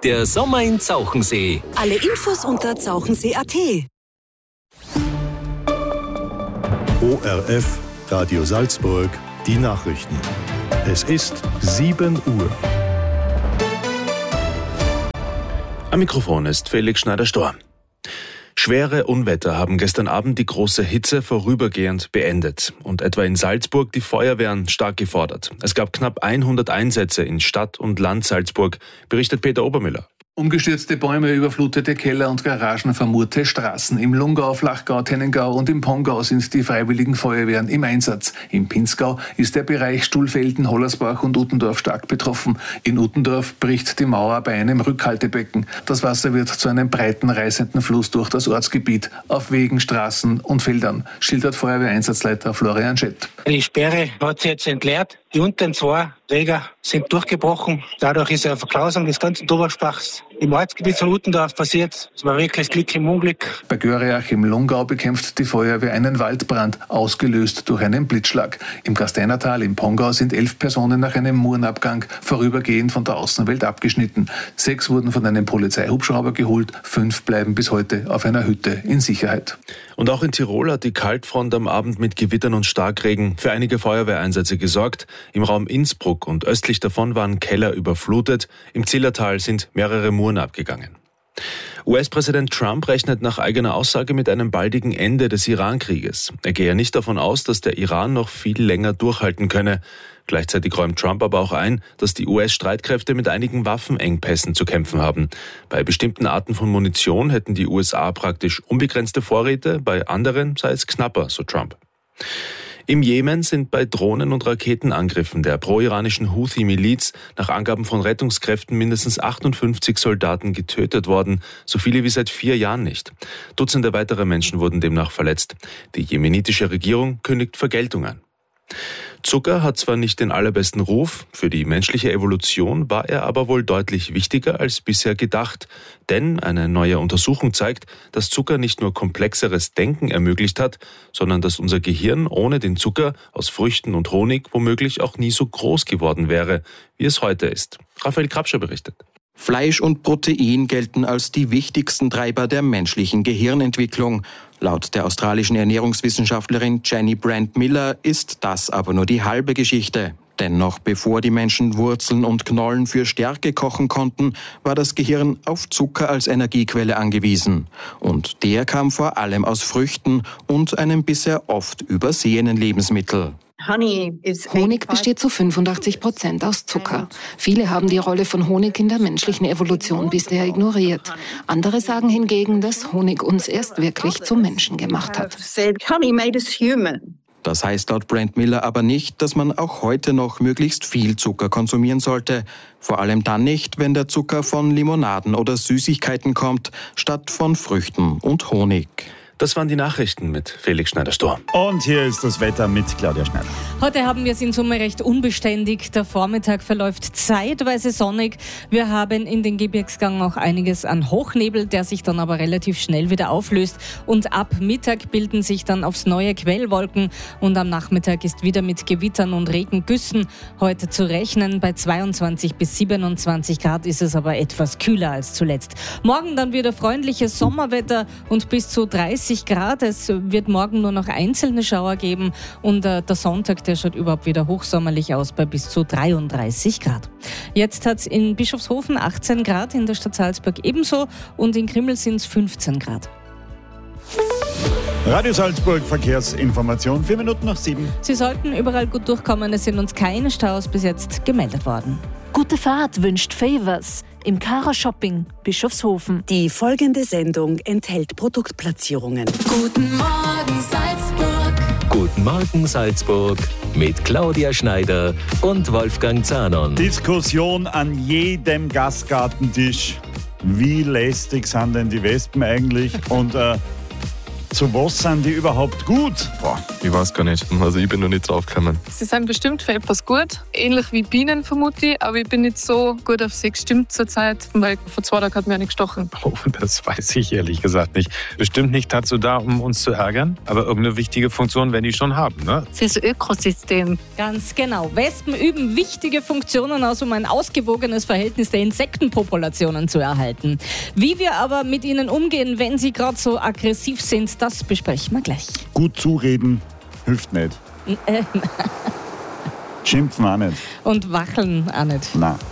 Der Sommer in Zauchensee. Alle Infos unter zauchensee.at. ORF, Radio Salzburg, die Nachrichten. Es ist 7 Uhr. Am Mikrofon ist Felix Schneider-Storr. Schwere Unwetter haben gestern Abend die große Hitze vorübergehend beendet und etwa in Salzburg die Feuerwehren stark gefordert. Es gab knapp 100 Einsätze in Stadt und Land Salzburg, berichtet Peter Obermüller. Umgestürzte Bäume, überflutete Keller und Garagen, vermurte Straßen. Im Lungau, Flachgau, Tennengau und im Pongau sind die freiwilligen Feuerwehren im Einsatz. Im Pinzgau ist der Bereich Stuhlfelden, Hollersbach und Uttendorf stark betroffen. In Uttendorf bricht die Mauer bei einem Rückhaltebecken. Das Wasser wird zu einem breiten, reißenden Fluss durch das Ortsgebiet, auf Wegen, Straßen und Feldern, schildert Feuerwehreinsatzleiter Florian Schett. Die Sperre hat sich jetzt entleert. Die unteren 2 Träger sind durchgebrochen. Dadurch ist eine Verklausung des ganzen Dobersbachs im Ortsgebiet von Uttendorf passiert. Es war wirklich Glück im Unglück. Bei Göreach im Lungau bekämpft die Feuerwehr einen Waldbrand, ausgelöst durch einen Blitzschlag. Im Gasteinertal im Pongau sind 11 Personen nach einem Murenabgang vorübergehend von der Außenwelt abgeschnitten. 6 wurden von einem Polizeihubschrauber geholt, 5 bleiben bis heute auf einer Hütte in Sicherheit. Und auch in Tirol hat die Kaltfront am Abend mit Gewittern und Starkregen für einige Feuerwehreinsätze gesorgt. Im Raum Innsbruck und östlich davon waren Keller überflutet. Im Zillertal sind mehrere Muren abgegangen. US-Präsident Trump rechnet nach eigener Aussage mit einem baldigen Ende des Iran-Krieges. Er gehe nicht davon aus, dass der Iran noch viel länger durchhalten könne. Gleichzeitig räumt Trump aber auch ein, dass die US-Streitkräfte mit einigen Waffenengpässen zu kämpfen haben. Bei bestimmten Arten von Munition hätten die USA praktisch unbegrenzte Vorräte, bei anderen sei es knapper, so Trump. Im Jemen sind bei Drohnen- und Raketenangriffen der pro-iranischen Houthi-Miliz nach Angaben von Rettungskräften mindestens 58 Soldaten getötet worden, so viele wie seit 4 Jahren nicht. Dutzende weitere Menschen wurden demnach verletzt. Die jemenitische Regierung kündigt Vergeltung an. Zucker hat zwar nicht den allerbesten Ruf, für die menschliche Evolution war er aber wohl deutlich wichtiger als bisher gedacht. Denn eine neue Untersuchung zeigt, dass Zucker nicht nur komplexeres Denken ermöglicht hat, sondern dass unser Gehirn ohne den Zucker aus Früchten und Honig womöglich auch nie so groß geworden wäre, wie es heute ist. Raphael Krapscher berichtet. Fleisch und Protein gelten als die wichtigsten Treiber der menschlichen Gehirnentwicklung. Laut der australischen Ernährungswissenschaftlerin Jenny Brand-Miller ist das aber nur die halbe Geschichte. Denn noch bevor die Menschen Wurzeln und Knollen für Stärke kochen konnten, war das Gehirn auf Zucker als Energiequelle angewiesen. Und der kam vor allem aus Früchten und einem bisher oft übersehenen Lebensmittel. Honig besteht zu 85% aus Zucker. Viele haben die Rolle von Honig in der menschlichen Evolution bisher ignoriert. Andere sagen hingegen, dass Honig uns erst wirklich zum Menschen gemacht hat. Das heißt laut Brand-Miller aber nicht, dass man auch heute noch möglichst viel Zucker konsumieren sollte. Vor allem dann nicht, wenn der Zucker von Limonaden oder Süßigkeiten kommt, statt von Früchten und Honig. Das waren die Nachrichten mit Felix Schneider-Storr. Und hier ist das Wetter mit Claudia Schneider. Heute haben wir es in Summe recht unbeständig. Der Vormittag verläuft zeitweise sonnig. Wir haben in den Gebirgsgang auch einiges an Hochnebel, der sich dann aber relativ schnell wieder auflöst. Und ab Mittag bilden sich dann aufs neue Quellwolken. Und am Nachmittag ist wieder mit Gewittern und Regengüssen heute zu rechnen. Bei 22 bis 27 Grad ist es aber etwas kühler als zuletzt. Morgen dann wieder freundliches Sommerwetter und bis zu 30 Grad. Es wird morgen nur noch einzelne Schauer geben und der Sonntag, der schaut überhaupt wieder hochsommerlich aus bei bis zu 33 Grad. Jetzt hat es in Bischofshofen 18 Grad, in der Stadt Salzburg ebenso und in Krimml sind es 15 Grad. Radio Salzburg, Verkehrsinformation, 4 Minuten nach 7. Sie sollten überall gut durchkommen, es sind uns keine Staus bis jetzt gemeldet worden. Gute Fahrt wünscht Favors im Cara Shopping Bischofshofen. Die folgende Sendung enthält Produktplatzierungen. Guten Morgen Salzburg. Guten Morgen Salzburg mit Claudia Schneider und Wolfgang Zahnon. Diskussion an jedem Gastgartentisch. Wie lästig sind denn die Wespen eigentlich? Und Zu was sind die überhaupt gut? Boah, ich weiß gar nicht. Also ich bin noch nicht drauf gekommen. Sie sind bestimmt für etwas gut. Ähnlich wie Bienen vermute ich, aber ich bin nicht so gut auf sie gestimmt zurzeit, weil vor 2 Tagen hat mir eine gestochen. Oh, das weiß ich ehrlich gesagt nicht. Bestimmt nicht dazu da, um uns zu ärgern, aber irgendeine wichtige Funktion werden die schon haben, ne? Fürs Ökosystem. Ganz genau. Wespen üben wichtige Funktionen aus, um ein ausgewogenes Verhältnis der Insektenpopulationen zu erhalten. Wie wir aber mit ihnen umgehen, wenn sie gerade so aggressiv sind, das besprechen wir gleich. Gut zureden hilft nicht. Schimpfen auch nicht. Und wacheln auch nicht. Nein.